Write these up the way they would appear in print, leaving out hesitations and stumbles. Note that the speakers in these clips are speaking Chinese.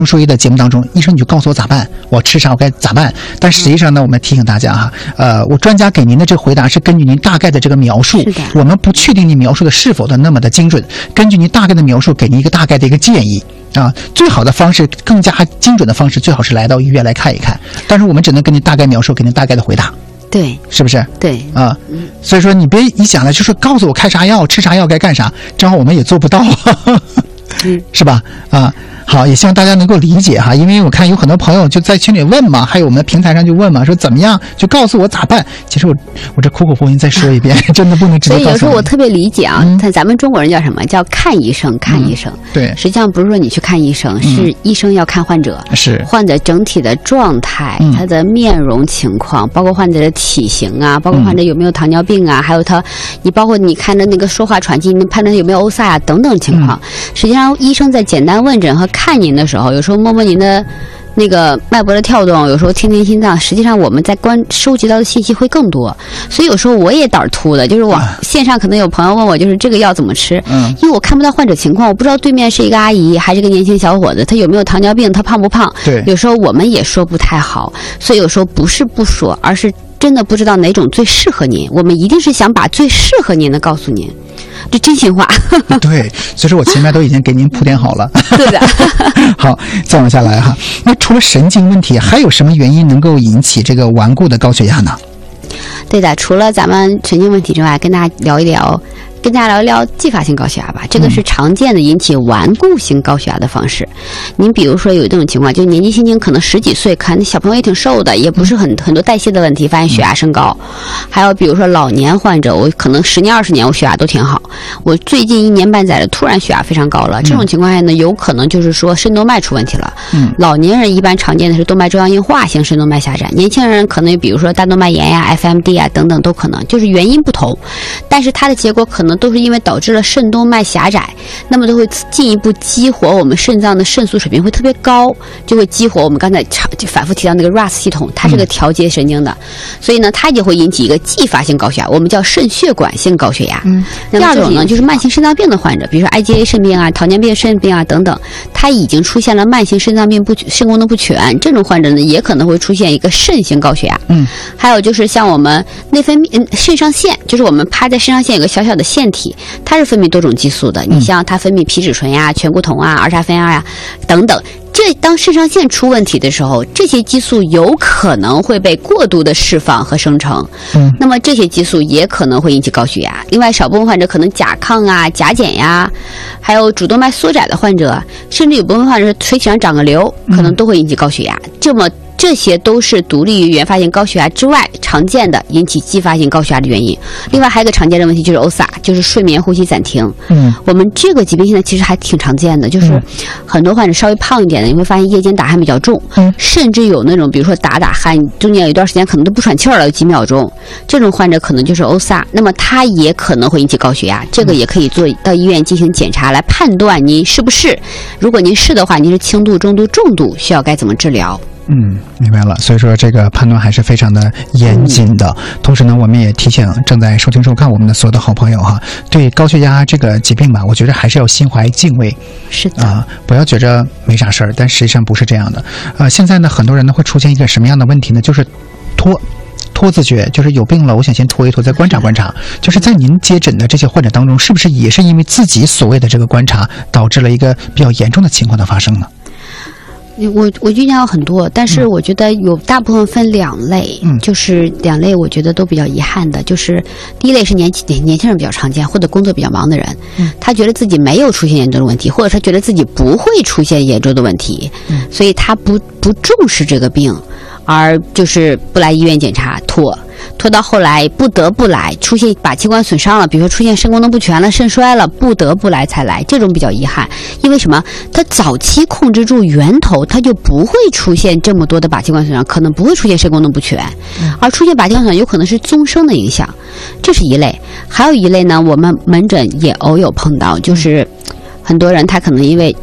数一的节目当中，医生你就告诉我咋办，我吃啥我该咋办。但实际上呢，我们提醒大家哈，我专家给您的这个回答是根据您大概的这个描述，我们不确定你描述的是否的那么的精准，根据您大概的描述给您一个大概的一个建议啊。最好的方式，更加精准的方式，最好是来到医院来看一看。但是我们只能给您大概描述，给您大概的回答。 对， 是不是？ 对啊，所以说你别一想了，就是告诉我开啥药、吃啥药该干啥，正好我们也做不到，是吧？啊。好，也希望大家能够理解哈，因为我看有很多朋友就在群里问嘛，还有我们平台上就问嘛，说怎么样就告诉我咋办。其实我这苦口婆心再说一遍，真的不能直接告诉你。 所以有时候我特别理解啊，咱们中国人叫什么叫看医生，看医生。 对， 实际上不是说你去看医生，是医生要看患者， 是患者整体的状态，他的面容情况，包括患者的体型啊，包括患者有没有糖尿病啊，还有你包括你看着那个说话喘气，你判断有没有欧萨啊等等情况。实际上医生在简单问诊和看您的时候，有时候摸摸您的那个脉搏的跳动，有时候听听心脏，实际上我们在收集到的信息会更多。所以有时候我也胆突的，就是线上可能有朋友问我，就是这个药怎么吃，因为我看不到患者情况，我不知道对面是一个阿姨还是一个年轻小伙子，他有没有糖尿病，他胖不胖， 对， 有时候我们也说不太好。所以有时候不是不说，而是真的不知道哪种最适合您，我们一定是想把最适合您的告诉您。这真心话。 对，所以说我前面都已经给您铺垫好了。 对的。 好，再往下来哈。那除了神经问题，还有什么原因能够引起这个顽固的高血压呢？ 对的，除了咱们神经问题之外，跟大家聊一聊继发性高血压吧。这个是常见的引起顽固性高血压的方式。您比如说有这种情况，就年纪轻轻，可能10几岁，看那小朋友也挺瘦的，也不是很多代谢的问题，发现血压升高。还有比如说老年患者，我可能10年20年我血压都挺好，我最近1年半载的突然血压非常高了，这种情况下呢，有可能就是说肾动脉出问题了。老年人一般常见的是动脉粥样硬化性肾动脉狭窄，年轻人可能比如说大动脉炎呀、FMD 啊等等都可能，就是原因不同，但是它的结果可能都是因为导致了肾动脉狭窄，那么都会进一步激活我们肾脏的肾素水平会特别高，就会激活我们刚才就反复提到那个 RAS 系统，它是个调节神经的，所以呢它就会引起一个继发性高血压，我们叫肾血管性高血压。第二种呢就是慢性肾脏病的患者，比如说 IgA 肾病啊、糖尿病肾病啊等等，它已经出现了慢性肾脏病肾功能不全，这种患者呢也可能会出现一个肾性高血压。还有就是像我们内分泌肾上腺，就是我们趴在肾上腺有个小小的腺体，它是分泌多种激素的，你像它分泌皮质醇呀、醛固酮啊、儿茶酚呀等等。这当肾上腺出问题的时候，这些激素有可能会被过度的释放和生成，那么这些激素也可能会引起高血压。另外少部分患者可能甲亢啊、甲减呀，还有主动脉缩窄的患者，甚至有部分患者是腿体上长个瘤，可能都会引起高血压。这些都是独立于原发性高血压之外常见的引起继发性高血压的原因。另外还有一个常见的问题就是 OSA， 就是睡眠呼吸暂停。我们这个疾病现在其实还挺常见的，就是很多患者稍微胖一点的，你会发现夜间打鼾比较重，甚至有那种比如说打鼾中间有一段时间可能都不喘气儿了，有几秒钟，这种患者可能就是 OSA， 那么它也可能会引起高血压，这个也可以到医院进行检查来判断您是不是，如果您是的话，您是轻度、中度、重度，需要该怎么治疗。 明白了。所以说这个判断还是非常的严谨的。同时呢，我们也提醒正在收听收看我们的所有的好朋友哈，对高血压这个疾病吧，我觉得还是要心怀敬畏。 是的不要觉着没啥事儿，但实际上不是这样的。现在呢，很多人呢会出现一个什么样的问题呢？就是拖自觉，就是有病了，我想先拖一拖，再观察观察。就是在您接诊的这些患者当中，是不是也是因为自己所谓的这个观察，导致了一个比较严重的情况的发生呢？ 我遇见有很多，但是我觉得有大部分分2类，就是2类我觉得都比较遗憾的，就是第一类是年轻人比较常见或者工作比较忙的人，他觉得自己没有出现严重的问题，或者他觉得自己不会出现严重的问题，所以他不重视这个病，而就是不来医院检查，拖到后来不得不来，出现把器官损伤了，比如说出现肾功能不全了、肾衰了，不得不来才来，这种比较遗憾。因为什么？他早期控制住源头，他就不会出现这么多的靶器官损伤，可能不会出现肾功能不全，而出现靶器官损伤有可能是终生的影响，这是一类。还有一类呢，我们门诊也偶有碰到，就是很多人他可能因为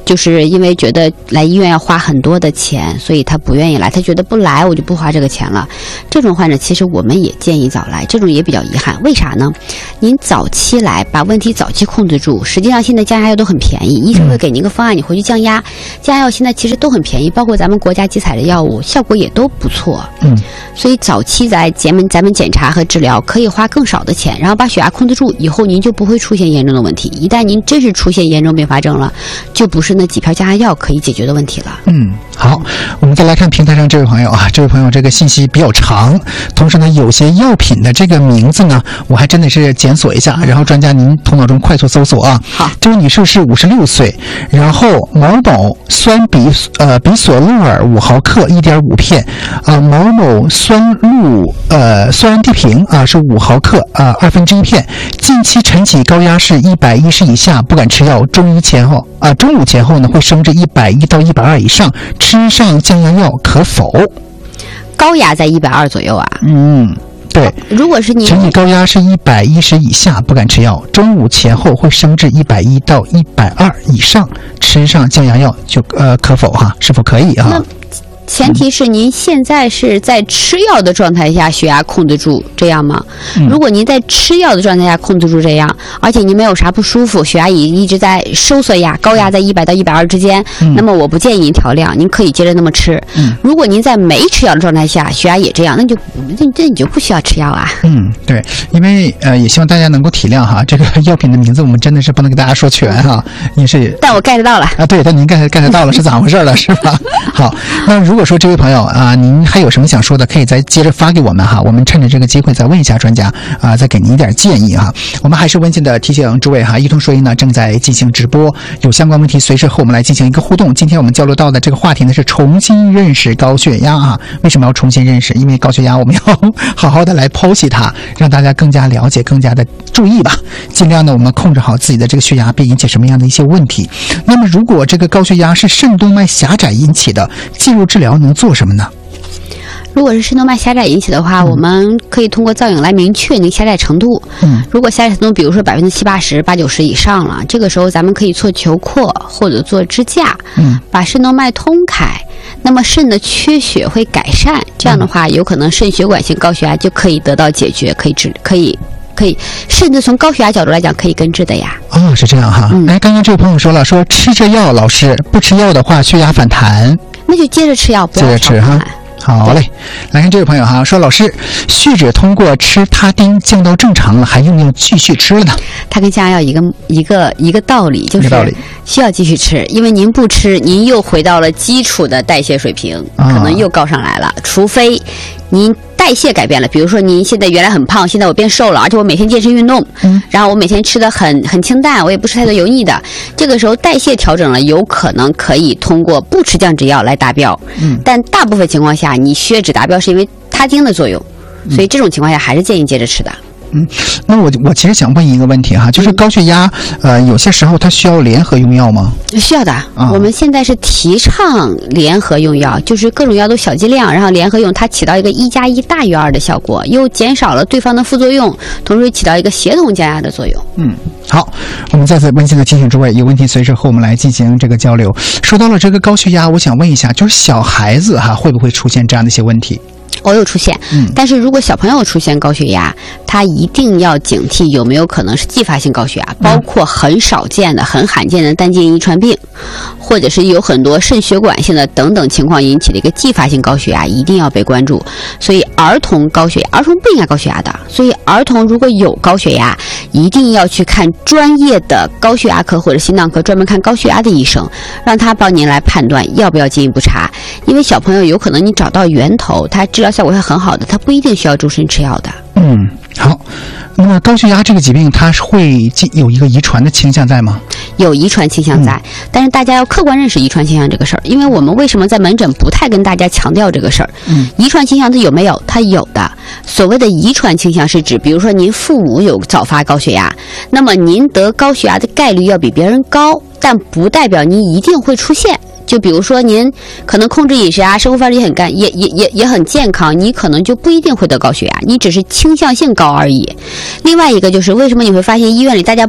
就是因为觉得来医院要花很多的钱，所以他不愿意来，他觉得不来我就不花这个钱了。这种患者其实我们也建议早来，这种也比较遗憾。为啥呢？您早期来把问题早期控制住，实际上现在降压药都很便宜，医生会给您一个方案，你回去降压。降压药现在其实都很便宜，包括咱们国家集采的药物，效果也都不错。所以早期在咱们检查和治疗可以花更少的钱，然后把血压控制住，以后您就不会出现严重的问题。一旦您真是出现严重并发症了，就不是那几片降压药可以解决的问题了。 好，我们再来看平台上这位朋友啊，这位朋友这个信息比较长，同时呢，有些药品的这个名字呢，我还真的是检索一下，然后专家您头脑中快速搜索啊。 好， 这位女士是56岁，然后某某酸比索洛尔5毫克1.5片，某某酸氨地平是5毫克1/2片，近期晨起高压是110以下，不敢吃药，中午前后呢会升至110到120以上，吃上降压药可否？ 高压在120左右啊？ 对。 如果是你晨起高压是110以下，不敢吃药，中午前后会升至110到120以上，吃上降压药就可否哈？是否可以哈？ 前提是您现在是在吃药的状态下血压控制住这样吗？如果您在吃药的状态下控制住这样，而且您没有啥不舒服，血压也一直在收缩压，高压在100到120之间，那么我不建议您调量，您可以接着那么吃。如果您在没吃药的状态下血压也这样，那你就不需要吃药啊。 对，因为也希望大家能够体谅哈，这个药品的名字我们真的是不能给大家说全哈，也是。 但我 get 到了啊，对，但您 get 到了是咋回事了是吧？好，那如果说这位朋友啊，您还有什么想说的，可以再接着发给我们哈，我们趁着这个机会再问一下专家啊，再给您一点建议哈。我们还是温馨的提醒诸位哈，一通说音呢正在进行直播，有相关问题随时和我们来进行一个互动。今天我们交流到的这个话题呢是重新认识高血压啊。为什么要重新认识？因为高血压我们要好好的来剖析它，让大家更加了解，更加的注意吧，尽量呢我们控制好自己的这个血压，别引起什么样的一些问题。那么如果这个高血压是肾动脉狭窄引起的，介入治疗能做什么呢？ 如果是肾动脉狭窄引起的话，我们可以通过造影来明确您狭窄程度。如果狭窄程度比如说70%、80%、80%以上了，这个时候咱们可以做球扩或者做支架，把肾动脉通开，那么肾的缺血会改善，这样的话有可能肾血管性高血压就可以得到解决，可以，甚至从高血压角度来讲可以根治的呀。 是这样哈。刚刚这位朋友说了，说吃着药，老师不吃药的话血压反弹， 那就接着吃药，不要吃哈。好嘞，来看这位朋友哈，说老师，血脂通过吃他汀降到正常了，还用不用继续吃了呢？ 它跟降压药一个道理，就是需要继续吃，因为您不吃，您又回到了基础的代谢水平，可能又高上来了，除非您代谢改变了，比如说您现在原来很胖，现在我变瘦了，而且我每天健身运动，然后我每天吃的很清淡，我也不吃太多油腻的，这个时候代谢调整了，有可能可以通过不吃降脂药来达标。但大部分情况下你血脂达标是因为他汀的作用，所以这种情况下还是建议接着吃的。 那我其实想问一个问题哈，就是高血压有些时候它需要联合用药吗？ 需要的。我们现在是提倡联合用药，就是各种药都小剂量，然后联合用，它起到一个1+1大于2的效果，又减少了对方的副作用，同时起到一个协同降压的作用。 好，我们再次温馨的提醒诸位，有问题随时和我们来进行这个交流。说到了这个高血压，我想问一下，就是小孩子哈会不会出现这样的一些问题？ 有出现，但是如果小朋友出现高血压，他一定要警惕有没有可能是继发性高血压，包括很少见的、很罕见的单基因遗传病，或者是有很多肾血管性的等等情况引起的一个继发性高血压，一定要被关注。所以儿童不应该高血压的，所以儿童如果有高血压，一定要去看专业的高血压科或者心脏科专门看高血压的医生，让他帮您来判断要不要进一步查。因为小朋友有可能你找到源头，他治疗效果是很好的，他不一定需要终身吃药的。 好，那么高血压这个疾病它是会有一个遗传的倾向在吗？ 有遗传倾向在，但是大家要客观认识遗传倾向这个事儿，因为我们为什么在门诊不太跟大家强调这个事儿？遗传倾向它有没有？它有的。所谓的遗传倾向是指，比如说您父母有早发高血压，那么您得高血压的概率要比别人高，但不代表您一定会出现。就比如说您可能控制饮食啊，生活方式也很健康，你可能就不一定会得高血压，你只是倾向性高而已。另外一个就是为什么你会发现医院里大家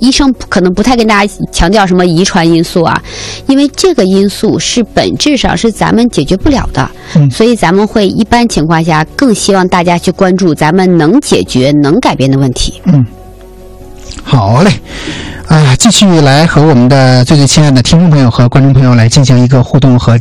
医生可能不太跟大家强调什么遗传因素啊，因为这个因素是本质上是咱们解决不了的，所以咱们会一般情况下更希望大家去关注咱们能解决、能改变的问题。 好嘞。继续来和我们的最亲爱的听众朋友和观众朋友来进行一个互动和